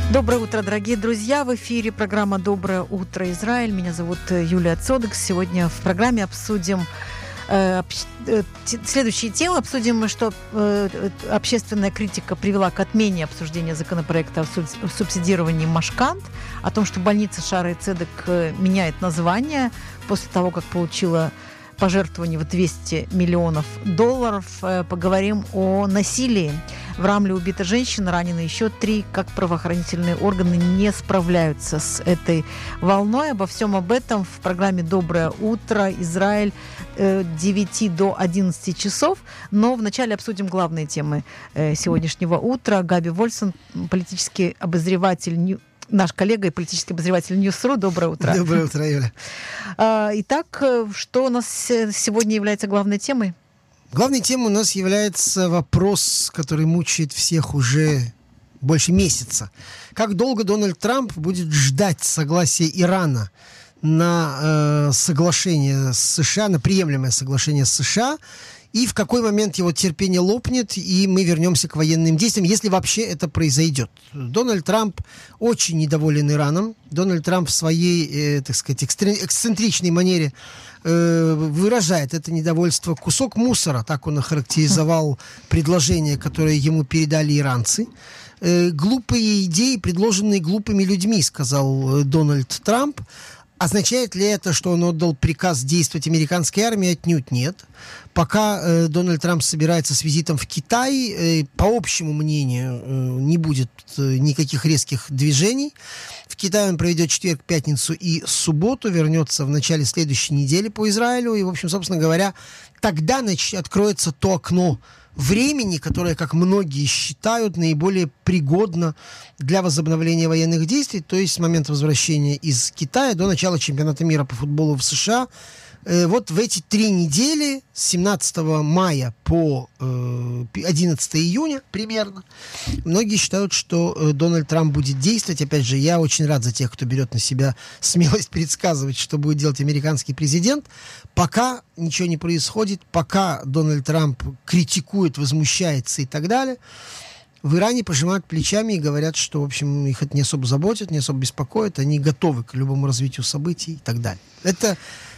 Доброе утро, дорогие друзья! В эфире программа «Доброе утро, Израиль». Меня зовут Юлия Цодекс. Сегодня в программе обсудим следующие темы. Обсудим, что общественная критика привела к отмене обсуждения законопроекта о субсидировании Машкант, о том, что больница Шаара Цедек меняет название после того, как получила пожертвование в $200 миллионов. Поговорим о насилии. В Рамле убита женщина, ранены еще 3. Как правоохранительные органы не справляются с этой волной. Обо всем об этом в программе «Доброе утро, Израиль» 9 до 11 часов. Но вначале обсудим главные темы сегодняшнего утра. Габи Вольсон, политический обозреватель, наш коллега и политический обозреватель Ньюс.ру. Доброе утро. Доброе утро, Юля. Итак, что у нас сегодня является главной темой? Главной темой у нас является вопрос, который мучает всех уже больше месяца. Как долго Дональд Трамп будет ждать согласия Ирана на соглашение с США, на приемлемое соглашение с США, и в какой момент его терпение лопнет, и мы вернемся к военным действиям, если вообще это произойдет. Дональд Трамп очень недоволен Ираном. Дональд Трамп в своей, так сказать, эксцентричной манере выражает это недовольство. Кусок мусора, так он охарактеризовал предложение, которое ему передали иранцы. Глупые идеи, предложенные глупыми людьми, сказал Дональд Трамп. Означает ли это, что он отдал приказ действовать американской армии? Отнюдь нет. Пока Дональд Трамп собирается с визитом в Китай, по общему мнению, не будет никаких резких движений. В Китае он проведет четверг, пятницу и субботу, вернется в начале следующей недели по Израилю. И, в общем, собственно говоря, тогда откроется то окно времени, которое, как многие считают, наиболее пригодно для возобновления военных действий, то есть с момента возвращения из Китая до начала чемпионата мира по футболу в США. Вот в эти 3 недели, с 17 мая по 11 июня примерно, многие считают, что Дональд Трамп будет действовать. Опять же, я очень рад за тех, кто берет на себя смелость предсказывать, что будет делать американский президент. Пока ничего не происходит, пока Дональд Трамп критикует, возмущается и так далее, в Иране пожимают плечами и говорят, что, в общем, их это не особо заботит, не особо беспокоит, они готовы к любому развитию событий и так далее. Это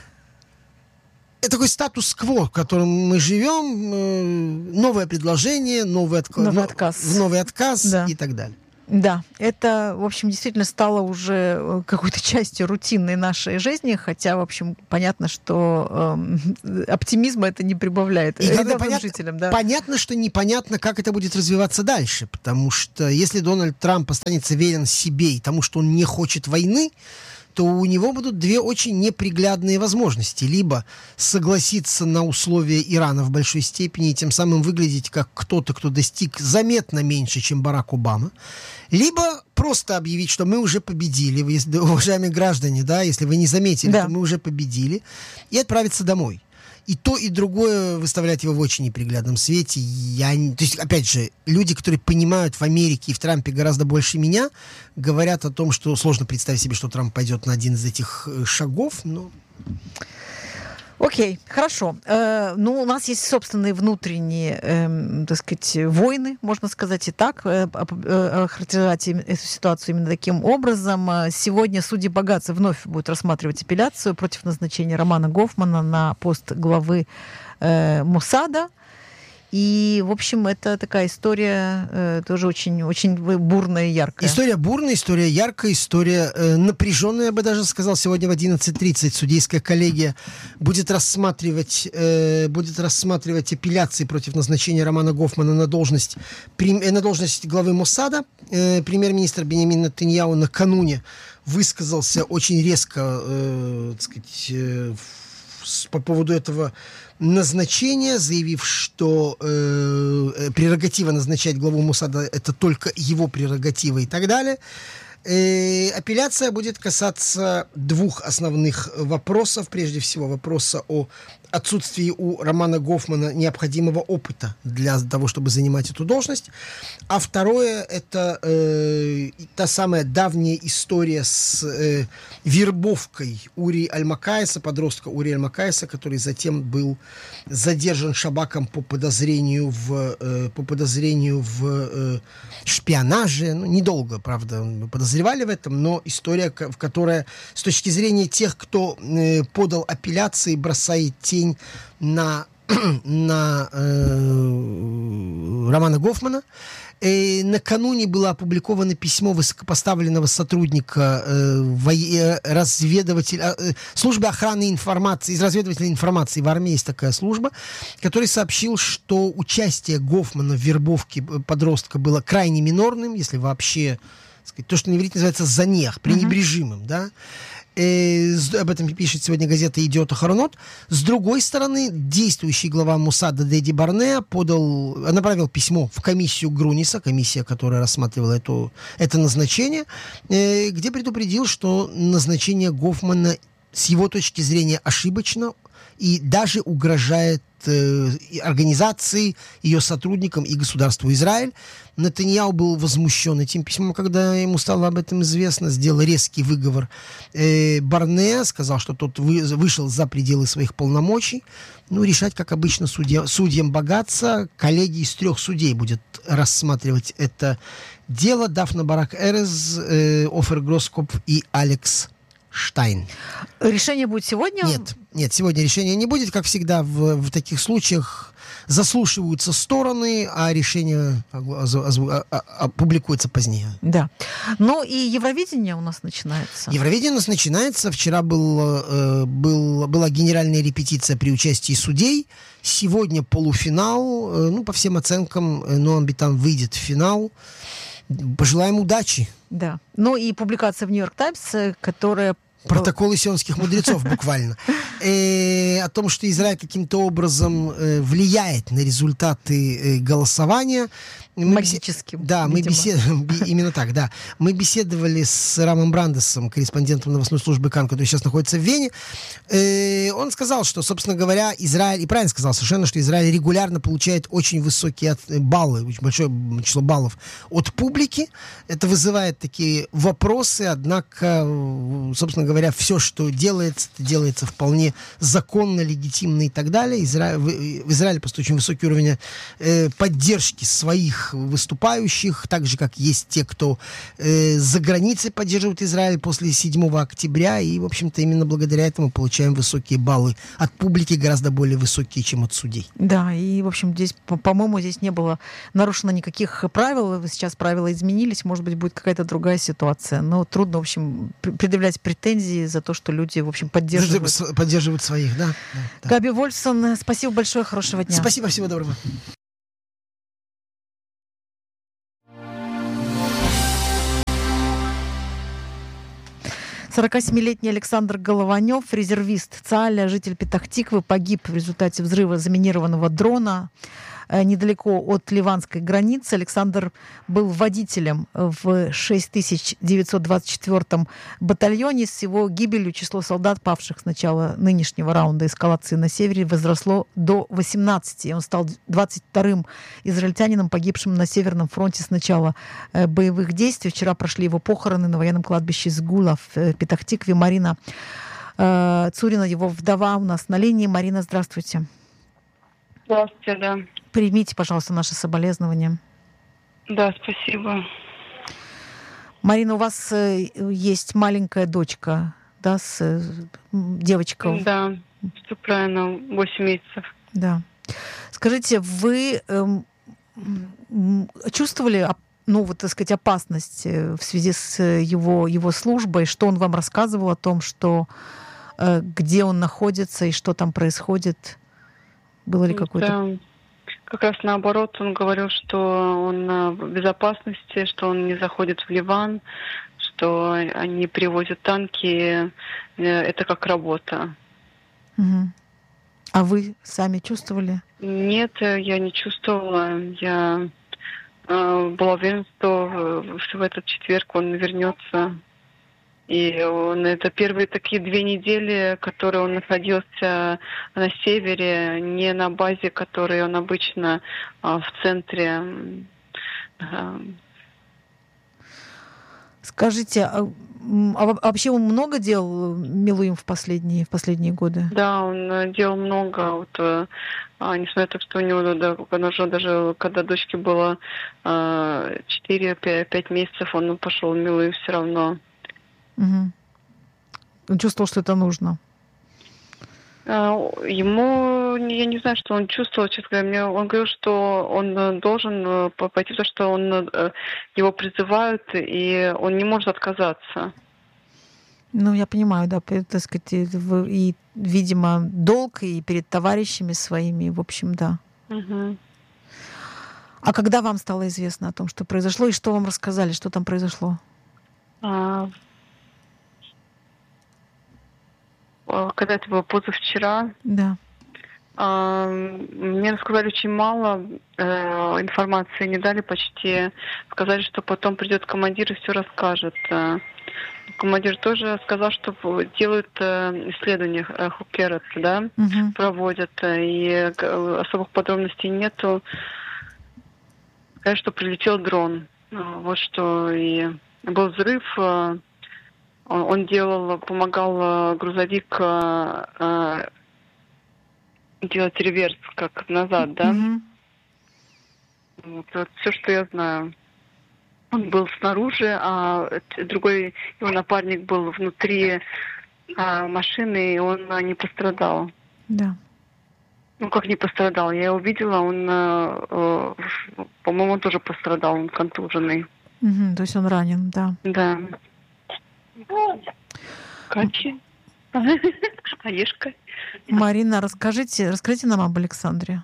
такой статус-кво, в котором мы живем, новое предложение, новый отказ да. И так далее. Да, это, в общем, действительно стало уже какой-то частью рутинной нашей жизни, хотя, в общем, понятно, что оптимизма это не прибавляет рядовым жителям. Да. Понятно, что непонятно, как это будет развиваться дальше, потому что если Дональд Трамп останется верен себе и тому, что он не хочет войны, то у него будут 2 очень неприглядные возможности. Либо согласиться на условия Ирана в большой степени и тем самым выглядеть как кто-то, кто достиг заметно меньше, чем Барак Обама. Либо просто объявить, что мы уже победили, уважаемые граждане, да, если вы не заметили, да, то мы уже победили, и отправиться домой. И то, и другое выставляет его в очень неприглядном свете. То есть, опять же, люди, которые понимают в Америке и в Трампе гораздо больше меня, говорят о том, что сложно представить себе, что Трамп пойдет на один из этих шагов, но... Окей, хорошо. У нас есть собственные внутренние, так сказать, войны, можно сказать и так, характеризовать эту ситуацию именно таким образом. Сегодня судьи Багаца вновь будут рассматривать апелляцию против назначения Романа Гофмана на пост главы Моссада. И, в общем, это такая история тоже очень, очень бурная и яркая. История бурная, история яркая, история напряженная, я бы даже сказал. Сегодня в 11:30 судейская коллегия будет рассматривать апелляции против назначения Романа Гофмана на должность главы Моссада. Премьер-министр Биньямин Нетаньяху накануне высказался очень резко, так сказать, по поводу этого назначения, заявив, что прерогатива назначать главу Моссада — это только его прерогатива и так далее. Апелляция будет касаться 2 основных вопросов. Прежде всего, вопроса о отсутствии у Романа Гофмана необходимого опыта для того, чтобы занимать эту должность. А второе, это та самая давняя история с вербовкой Ури Аль-Макаиса, подростка Ури Аль-Макаиса, который затем был задержан Шабаком по подозрению в шпионаже. Ну, недолго, правда, подозревали в этом, но история, в которой с точки зрения тех, кто подал апелляции, бросает тень на Романа Гофмана. Накануне было опубликовано письмо высокопоставленного сотрудника службы охраны информации, из разведывательной информации в армии есть такая служба, который сообщил, что участие Гофмана в вербовке подростка было крайне минорным, если вообще, так сказать, то, что на иврите называется занех, пренебрежимым, да. Об этом пишет сегодня газета «Идиот Ахаронот». С другой стороны, действующий глава Моссада Дэдди Барнеа направил письмо в комиссию Груниса, комиссия, которая рассматривала это назначение, где предупредил, что назначение Гофмана с его точки зрения ошибочно и даже угрожает организации, ее сотрудникам и государству Израиль. Нетаньяху был возмущен этим письмом, когда ему стало об этом известно, сделал резкий выговор Барнеа, сказал, что тот вышел за пределы своих полномочий. Ну, решать, как обычно, судьям богатства. Коллегия из 3 судей будет рассматривать это дело. Дафна Барак-Эрез, Офер Гроскопф и Алекс Штайн. Решение будет сегодня? Нет, сегодня решения не будет. Как всегда, в таких случаях заслушиваются стороны, а решение публикуется позднее. Да. Ну и Евровидение у нас начинается. Евровидение у нас начинается. Вчера была генеральная репетиция при участии судей. Сегодня полуфинал. Ну, по всем оценкам, Ноам Битан выйдет в финал. Пожелаем удачи. Да. Ну и публикация в «Нью-Йорк Таймс», которая... Протоколы сионских мудрецов буквально. О том, что Израиль каким-то образом влияет на результаты голосования. Магическим. Да, именно так, да. Мы беседовали с Рамом Брандесом, корреспондентом новостной службы КАН, который сейчас находится в Вене. Он сказал, что, собственно говоря, Израиль, и правильно сказал совершенно, что Израиль регулярно получает очень высокие баллы, очень большое число баллов от публики. Это вызывает такие вопросы, однако, собственно говоря, все, что делается вполне законно, легитимно и так далее. В Израиле просто очень высокий уровень поддержки своих выступающих, так же, как есть те, кто за границей поддерживает Израиль после 7 октября, и, в общем-то, именно благодаря этому получаем высокие баллы от публики, гораздо более высокие, чем от судей. Да, и, в общем, здесь, по-моему, здесь не было нарушено никаких правил, сейчас правила изменились, может быть, будет какая-то другая ситуация, но трудно, в общем, предъявлять претензии за то, что люди, в общем, поддерживают своих, да. Габи Вольфсон, спасибо большое, хорошего дня. Спасибо, всего доброго. 47-летний Александр Голованев, резервист ЦАля, житель Петах-Тиквы, погиб в результате взрыва заминированного дрона недалеко от ливанской границы. Александр был водителем в 6924-м батальоне. С его гибелью число солдат, павших с начала нынешнего раунда эскалации на севере, возросло до 18. И он стал 22-м израильтянином, погибшим на Северном фронте с начала боевых действий. Вчера прошли его похороны на военном кладбище Сгула в Петах-Тикве. Марина Цурина, его вдова, у нас на линии. Марина, здравствуйте. Здравствуйте, да. Примите, пожалуйста, наши соболезнования. Да, спасибо. Марина, у вас есть маленькая дочка, да, девочка? Да, все правильно, 8 месяцев. Да. Скажите, вы чувствовали, ну, вот, так сказать, опасность в связи с его службой? Что он вам рассказывал о том, что где он находится и что там происходит? Было ли какое-то... Да, как раз наоборот, он говорил, что он в безопасности, что он не заходит в Ливан, что они привозят танки, это как работа. Угу. А вы сами чувствовали? Нет, я не чувствовала. Я была уверена, что в этот четверг он вернется И это первые такие 2 недели, которые он находился на севере, не на базе, которой он обычно в центре. Скажите, вообще он много делал Милуим в последние годы? Да, он делал много. Несмотря на то, что у него даже когда дочке было 4-5 месяцев, он пошел в Милуим все равно. Угу. Он чувствовал, что это нужно. Ему, я не знаю, что он чувствовал, честно говоря. Он говорил, что он должен пойти, потому что его призывают, и он не может отказаться. Ну, я понимаю, да, так сказать, и, видимо, долг и перед товарищами своими, в общем, да. Угу. А когда вам стало известно о том, что произошло, и что вам рассказали, что там произошло? Когда это было позавчера, да. Мне рассказали очень мало информации, не дали почти. Сказали, что потом придет командир и все расскажет. Командир тоже сказал, что делают исследования Хукерат, да, проводят, и особых подробностей нету. Сказали, что прилетел дрон. Вот что. И был взрыв. Он помогал грузовик делать реверс, как назад, да? Вот все, что я знаю. Он был снаружи, а другой его напарник был внутри машины, и он не пострадал. Да. Ну, как не пострадал? Я его видела, он, по-моему, он тоже пострадал, он контуженный. То есть он ранен, да. Да. Качи. Олежка. Марина, расскажите нам об Александре.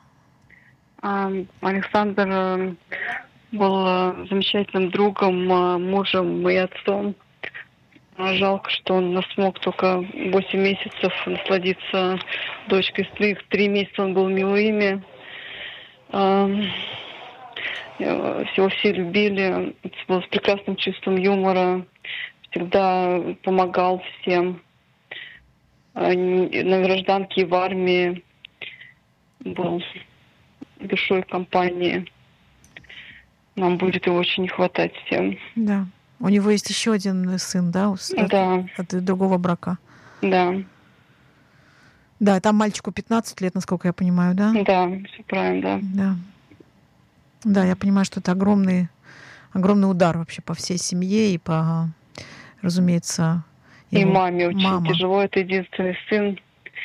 Александр был замечательным другом, мужем и отцом. Жалко, что он смог только 8 месяцев насладиться дочкой. 3 месяца он был в Милуиме. Его все любили. Был с прекрасным чувством юмора. Всегда помогал всем. На гражданке и в армии был душой компании. Нам будет его очень не хватать всем. Да. У него есть еще один сын, да? От другого брака. Да. Да, там мальчику 15 лет, насколько я понимаю, да? Да, все правильно, да. Да, я понимаю, что это огромный удар вообще по всей семье и по, разумеется, и маме очень тяжело. Это единственный сын.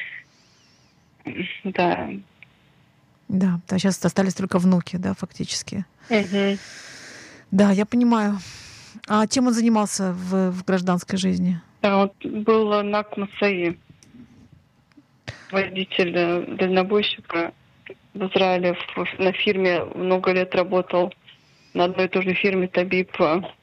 Да. Да, сейчас остались только внуки, да, фактически. Угу. Да, я понимаю. А чем он занимался в гражданской жизни? Он был Накмасаи, водитель дальнобойщика в Израиле. На фирме много лет работал. На одной и той же фирме Табиб.